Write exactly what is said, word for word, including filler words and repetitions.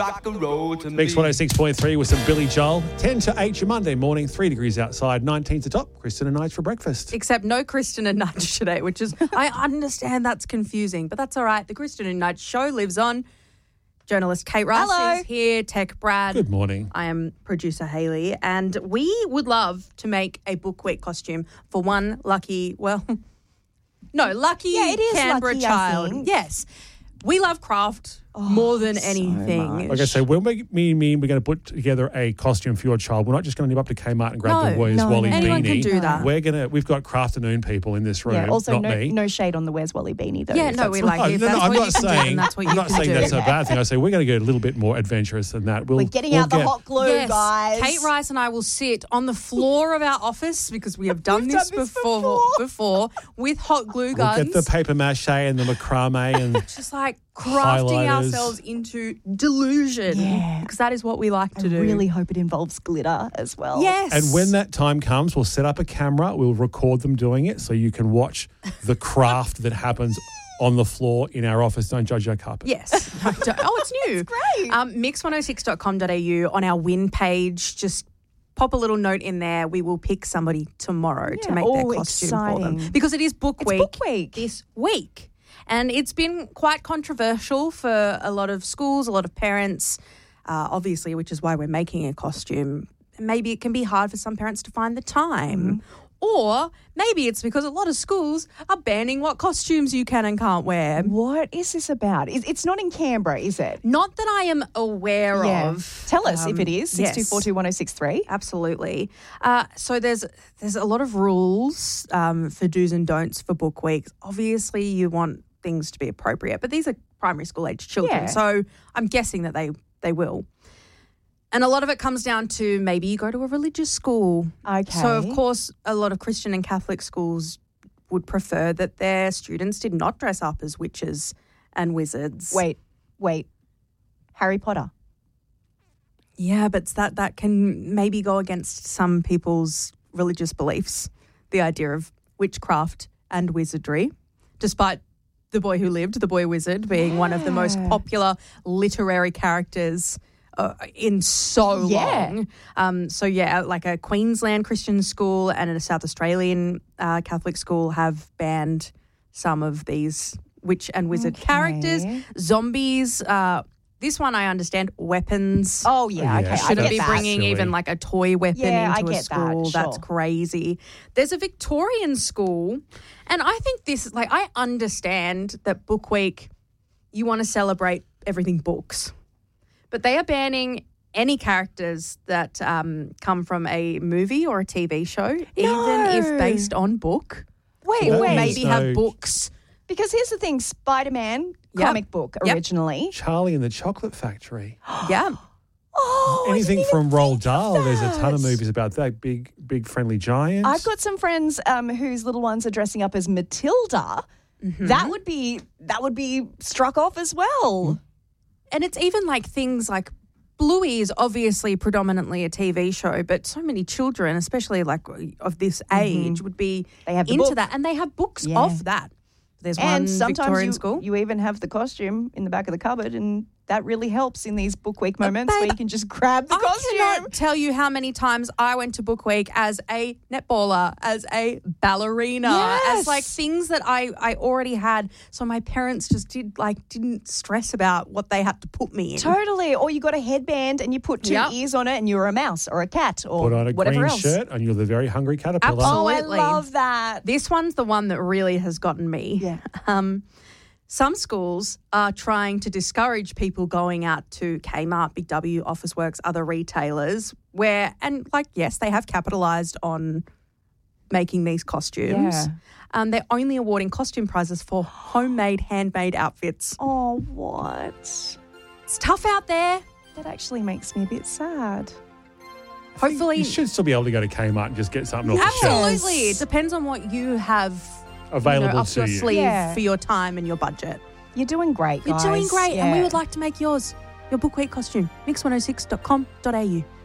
rock and roll to me. Mix one oh six point three with some Billy Joel. ten to eight your Monday morning, three degrees outside, nineteen to top. Kristen and Nige for breakfast. Except no Kristen and Nudge today, which is, I understand that's confusing, but that's all right. The Kristen and Nudge show lives on. Journalist Kate Rice Hello. is here, Tech Brad. Good morning. I am producer Hayley, and we would love to make a Book Week costume for one lucky, well, no, lucky Yeah, it is Canberra lucky, I child. think. Yes. We love craft more than anything. Like I say, when we, me and me, we're going to put together a costume for your child, we're not just going to nip up to Kmart and grab No, the Where's no, Wally no. beanie. Anyone can do that. We're gonna, we've got crafternoon people in this room, Yeah, also not no, me. no shade on the Where's Wally beanie, though. Yeah, if no, that's we what- like Oh, it. no, no, That's I'm what not you can do, saying, and that's what I'm you not can saying do. that's a bad thing. I say we're going to go a little bit more adventurous than that. We'll, We're getting we'll out the get- hot glue, Yes, guys. Kate Rice and I will sit on the floor of our office because we have done, We've this, done this before, before. before with hot glue We'll guns. get the paper mache and the macrame and just like crafting highlighters. ourselves into delusion Yeah. because that is what we like I to do. really hope it involves glitter as well. Yes. And when that time comes, we'll set up a camera, we'll record them doing it so you can watch the craft that happens on the floor in our office. Don't judge our carpet. Yes. I don't- oh, it's new. It's great. Um, mix one oh six dot com dot a u on our win page. Just pop a little note in there. We will pick somebody tomorrow to Yeah. make Oh, their costume for them. exciting. Because it is book It's week. Book Week. This week. And it's been quite controversial for a lot of schools, a lot of parents, uh, obviously, which is why we're making a costume. Maybe it can be hard for some parents to find the time. Or maybe it's because a lot of schools are banning what costumes you can and can't wear. What is this about? It's it's not in Canberra, is it? Not that I am aware of. Tell us if Um, it is. six two four two one oh six three. Absolutely. Uh, so there's there's a lot of rules um, for do's and don'ts for book weeks. Obviously, you want things to be appropriate, but these are primary school age children, Yeah. so I'm guessing that they they will. And a lot of it comes down to maybe you go to a religious school. Okay. So of course, a lot of Christian and Catholic schools would prefer that their students did not dress up as witches and wizards. Wait, wait. Harry Potter. Yeah, but that that can maybe go against some people's religious beliefs, the idea of witchcraft and wizardry, despite The Boy Who Lived, The Boy Wizard, being one of the most Yeah. popular literary characters uh, in so Yeah. long. Um, so, yeah, like a Queensland Christian school and a South Australian uh, Catholic school have banned some of these witch and wizard Okay. characters. Zombies, uh, this one I understand, weapons. Oh, yeah. Yeah, Okay. I Shouldn't get be that. bringing Silly. even like a toy weapon Yeah, I into a get that, school. That's sure. crazy. There's a Victorian school, and I think this is like, I understand that Book Week, you want to celebrate everything books, but they are banning any characters that um, come from a movie or a T V show, even if No. based on book. Wait, That wait. is- Maybe no- have books. Because here's the thing, Spider-Man Yep. comic book Yep. originally. Charlie and the Chocolate Factory. Yeah. Oh, I Anything didn't from even Roald think Dahl. of There's a ton of that. movies about that. Big, big friendly giants. I've got some friends um, whose little ones are dressing up as Matilda. Mm-hmm. That would be that would be struck off as well. And it's even like things like Bluey is obviously predominantly a T V show, but so many children, especially like of this age, would be They have the into book. that. And they have books Yeah. of that. There's And one sometimes Victorian you, school. you even have the costume in the back of the cupboard, and that really helps in these book week moments babe, where you can just grab the I costume. cannot tell you how many times I went to Book Week as a netballer, as a ballerina, Yes. as like things that I, I already had. So my parents just did like didn't stress about what they had to put me in. Totally. Or you got a headband and you put two Yep. ears on it and you're a mouse or a cat or Put on a whatever green else. shirt and you're the very hungry caterpillar. Oh, Absolutely. I love that. This one's the one that really has gotten me. Yeah. Um, some schools are trying to discourage people going out to Kmart, Big W, Officeworks, other retailers where, and like, yes, they have capitalised on making these costumes. Yeah. Um, they're only awarding costume prizes for homemade, handmade outfits. Oh, what? It's tough out there. That actually makes me a bit sad. Hopefully, You should still be able to go to Kmart and just get something off the shelf. absolutely. It depends on what you have Available you know, up to your you. sleeve Yeah. for your time and your budget. You're doing great, You're guys. doing great, and we Yeah. would like to make yours your Book Week costume. mix one oh six dot com dot a u.